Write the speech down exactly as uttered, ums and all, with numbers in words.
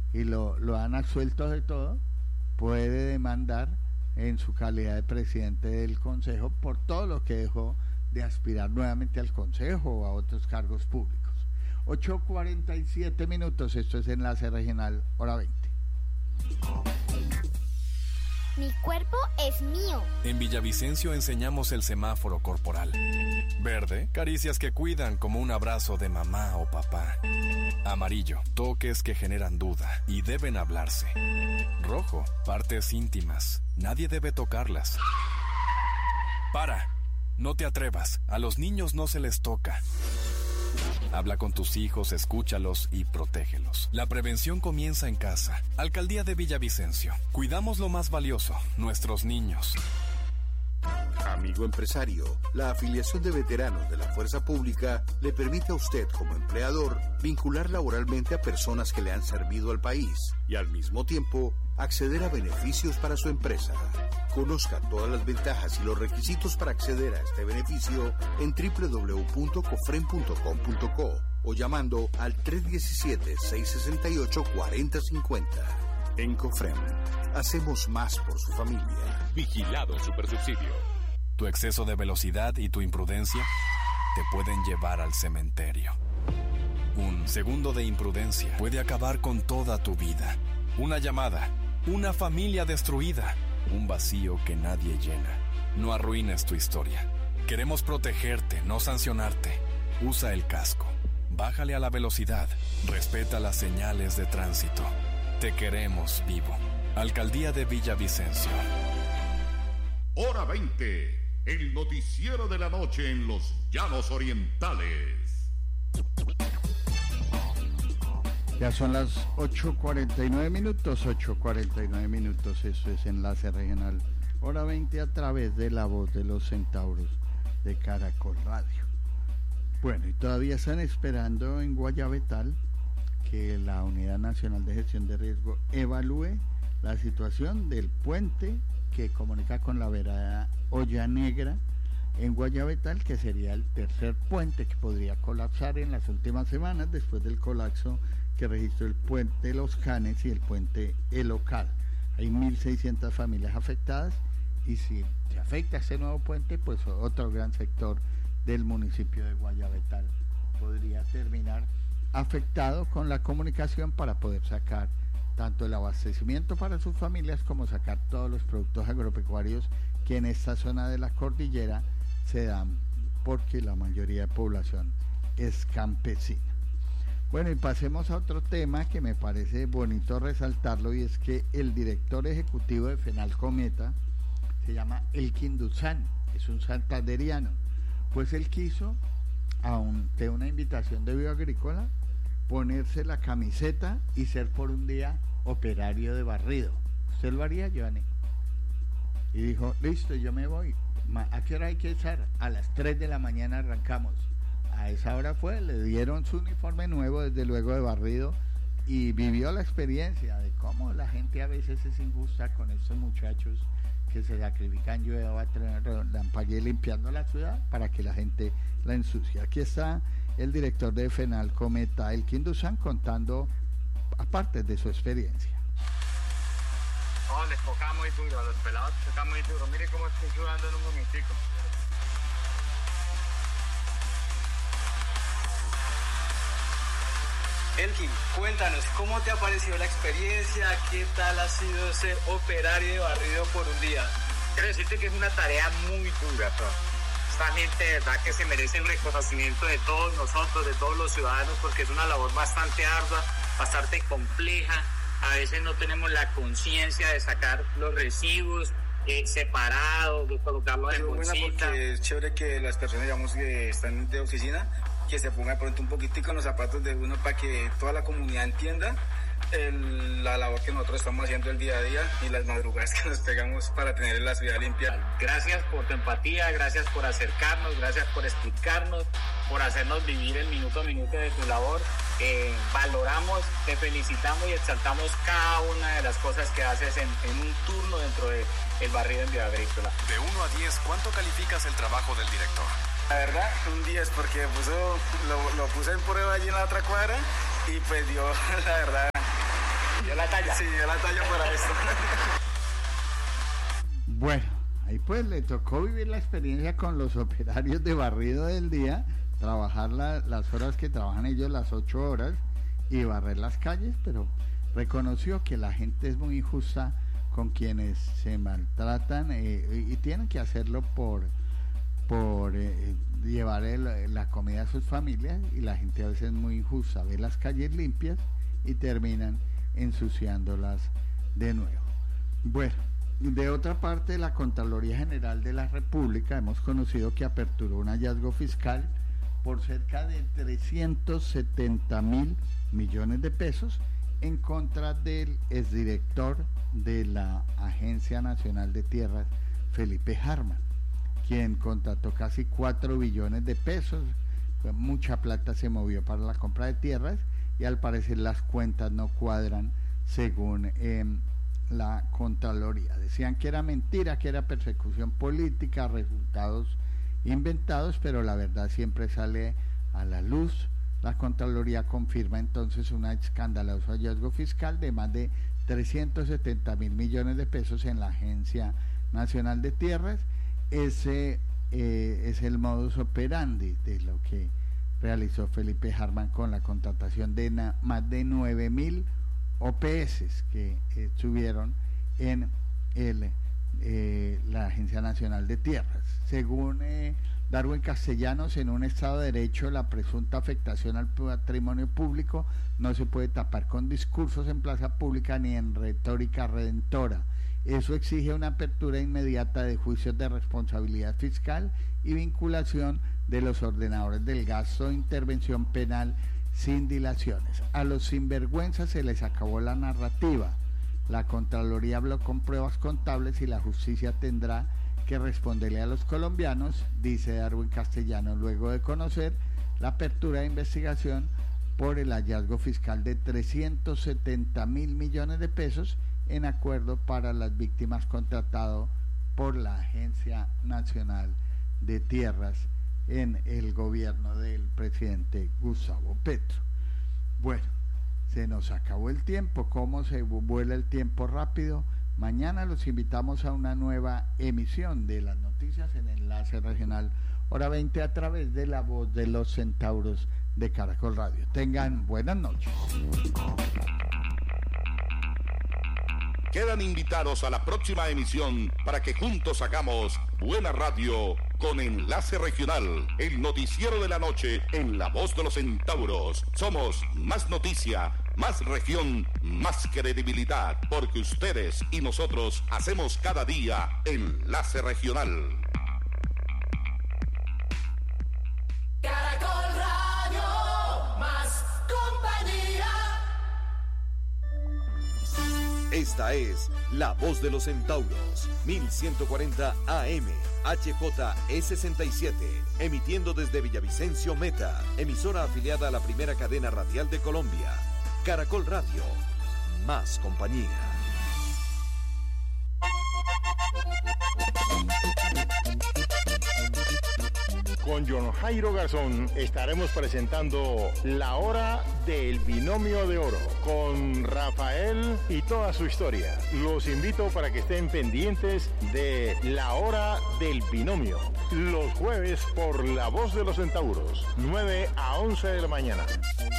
y lo, lo han absuelto de todo, puede demandar en su calidad de presidente del Consejo por todo lo que dejó de aspirar nuevamente al Consejo o a otros cargos públicos. ocho cuarenta y siete minutos, esto es Enlace Regional, hora veinte. Mi cuerpo es mío. En Villavicencio enseñamos el semáforo corporal. Verde, caricias que cuidan como un abrazo de mamá o papá. Amarillo, toques que generan duda y deben hablarse. Rojo, partes íntimas, nadie debe tocarlas. Para, no te atrevas, a los niños no se les toca. Habla con tus hijos, escúchalos y protégelos. La prevención comienza en casa. Alcaldía de Villavicencio. Cuidamos lo más valioso, nuestros niños. Amigo empresario, la afiliación de veteranos de la Fuerza Pública le permite a usted como empleador vincular laboralmente a personas que le han servido al país y al mismo tiempo acceder a beneficios para su empresa. Conozca todas las ventajas y los requisitos para acceder a este beneficio en doble u doble u doble u punto cofrem punto com punto co o llamando al tres uno siete, seis seis ocho, cuatro cero cinco cero. En Cofrem, hacemos más por su familia. Vigilado Supersubsidio. Tu exceso de velocidad y tu imprudencia te pueden llevar al cementerio. Un segundo de imprudencia puede acabar con toda tu vida. Una llamada, una familia destruida, un vacío que nadie llena. No arruines tu historia. Queremos protegerte, no sancionarte. Usa el casco. Bájale a la velocidad. Respeta las señales de tránsito. Te queremos vivo. Alcaldía de Villavicencio. Hora veinte. El noticiero de la noche en los Llanos Orientales. Ya son las ocho cuarenta y nueve minutos, ocho cuarenta y nueve minutos, eso es Enlace Regional, hora veinte a través de La Voz de los Centauros de Caracol Radio. Bueno, y todavía están esperando en Guayabetal que la Unidad Nacional de Gestión de Riesgo evalúe la situación del puente que comunica con la vereda Olla Negra en Guayabetal, que sería el tercer puente que podría colapsar en las últimas semanas después del colapso que registró el puente Los Canes y el puente El Ocal. Hay mil seiscientas familias afectadas y si se afecta este nuevo puente, pues otro gran sector del municipio de Guayabetal podría terminar afectado con la comunicación para poder sacar tanto el abastecimiento para sus familias como sacar todos los productos agropecuarios que en esta zona de la cordillera se dan porque la mayoría de población es campesina. Bueno, y pasemos a otro tema que me parece bonito resaltarlo, y es que el director ejecutivo de Fenalcometa se llama Elkin Duzán, es un santanderiano. Pues él quiso, ante una invitación de Bioagrícola, ponerse la camiseta y ser por un día operario de barrido. ¿Usted lo haría, Giovanni? Y dijo, listo, yo me voy. ¿A qué hora hay que estar? A las tres de la mañana arrancamos. A esa hora fue, le dieron su uniforme nuevo, desde luego de barrido, y vivió la experiencia de cómo la gente a veces es injusta con estos muchachos que se sacrifican llueva, relampaguee limpiando la ciudad para que la gente la ensucie. Aquí está el director de Fenalcometa, Elkin Duzán, contando aparte de su experiencia. Oh, les toca muy duro, a los pelados les toca muy duro. Mire cómo estoy sudando en un momentico. Elkin, cuéntanos, ¿cómo te ha parecido la experiencia? ¿Qué tal ha sido ser operario de barrido por un día? Quiero decirte que es una tarea muy dura, pero esta gente de verdad que se merece el reconocimiento de todos nosotros, de todos los ciudadanos, porque es una labor bastante ardua, bastante compleja. A veces no tenemos la conciencia de sacar los residuos eh, separados, de colocarlos en bolsita. Es chévere que las personas, digamos, que están de oficina, que se ponga de pronto un poquitico en los zapatos de uno para que toda la comunidad entienda el, la labor que nosotros estamos haciendo el día a día y las madrugadas que nos pegamos para tener la ciudad limpia. Gracias por tu empatía, gracias por acercarnos, gracias por explicarnos, por hacernos vivir el minuto a minuto de tu labor. Eh, valoramos, te felicitamos y exaltamos cada una de las cosas que haces en, en un turno dentro del de barrido en Bioagrícola. De uno a diez, ¿cuánto calificas el trabajo del director? La verdad, un diez, porque puso, lo, lo puse en prueba allí en la otra cuadra y pues dio, la verdad, Dio la talla. Sí, dio la talla para esto. Bueno, ahí pues le tocó vivir la experiencia con los operarios de barrido del día, trabajar la, las horas que trabajan ellos, las ocho horas, y barrer las calles, pero reconoció que la gente es muy injusta con quienes se maltratan eh, y tienen que hacerlo por, por eh, llevar el, la comida a sus familias, y la gente a veces es muy injusta, ve las calles limpias y terminan ensuciándolas de nuevo. Bueno, de otra parte, la Contraloría General de la República hemos conocido que aperturó un hallazgo fiscal por cerca de trescientos setenta mil millones de pesos en contra del exdirector de la Agencia Nacional de Tierras, Felipe Harman, quien contrató casi cuatro billones de pesos. Mucha plata se movió para la compra de tierras y al parecer las cuentas no cuadran según eh, la Contraloría. Decían que era mentira, que era persecución política, resultados inventados, pero la verdad siempre sale a la luz. La Contraloría confirma entonces un escandaloso hallazgo fiscal de más de trescientos setenta mil millones de pesos en la Agencia Nacional de Tierras. Ese eh, es el modus operandi de lo que realizó Felipe Harman con la contratación de na, más de nueve mil O P S que eh, estuvieron en el, eh, la Agencia Nacional de Tierras. Según eh, Darwin Castellanos, en un Estado de Derecho la presunta afectación al patrimonio público no se puede tapar con discursos en plaza pública ni en retórica redentora. Eso exige una apertura inmediata de juicios de responsabilidad fiscal y vinculación de los ordenadores del gasto de intervención penal sin dilaciones. A los sinvergüenzas se les acabó la narrativa. La Contraloría habló con pruebas contables y la justicia tendrá que responderle a los colombianos, dice Darwin Castellanos, luego de conocer la apertura de investigación por el hallazgo fiscal de trescientos setenta mil millones de pesos en acuerdo para las víctimas contratado por la Agencia Nacional de Tierras en el gobierno del presidente Gustavo Petro. Bueno, se nos acabó el tiempo. ¿Cómo se vuela el tiempo rápido? Mañana los invitamos a una nueva emisión de las noticias en Enlace Regional, hora veinte, a través de la voz de los centauros de Caracol Radio. Tengan buenas noches. Quedan invitados a la próxima emisión para que juntos hagamos buena radio con Enlace Regional, el noticiero de la noche en la voz de los centauros. Somos más noticia, más región, más credibilidad, porque ustedes y nosotros hacemos cada día Enlace Regional. Caracol Radio, más compañía. Esta es La Voz de los Centauros, mil ciento cuarenta A M, H J E sesenta y siete, emitiendo desde Villavicencio Meta, emisora afiliada a la primera cadena radial de Colombia. Caracol Radio, más compañía. Con John Jairo Garzón estaremos presentando La Hora del Binomio de Oro con Rafael y toda su historia. Los invito para que estén pendientes de La Hora del Binomio, los jueves por La Voz de los Centauros, nueve a once de la mañana.